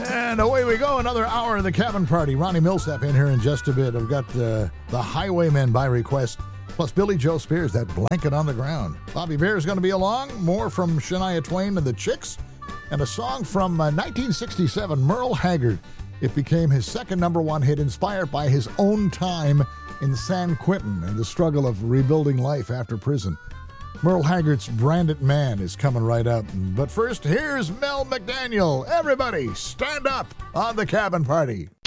And away we go, another hour of the Cabin Party. Ronnie Millsap in here in just a bit. I've got the Highwaymen by request, plus Billy Joe Spears, that blanket on the ground. Bobby Bear is going to be along, more from Shania Twain and the Chicks, and a song from 1967, Merle Haggard. It became his second number one hit, inspired by his own time in San Quentin and the struggle of rebuilding life after prison. Merle Haggard's Branded Man is coming right up. But first, here's Mel McDaniel. Everybody, stand up on the Cabin Party.